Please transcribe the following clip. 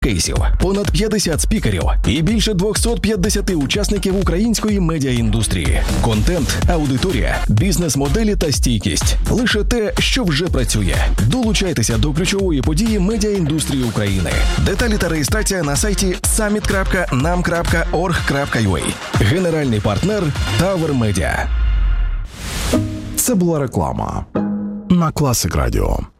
кейсів, понад 50 спікерів і більше 250 учасників української медіаіндустрії. Контент, аудиторія, бізнес-моделі та стійкість – лише те, що вже працює. Долучайтеся до ключової події медіаіндустрії України. Деталі та реєстрація на сайті summit.nam.org.ua. Генеральний партнер Tower Media. Це була реклама на Classic Radio.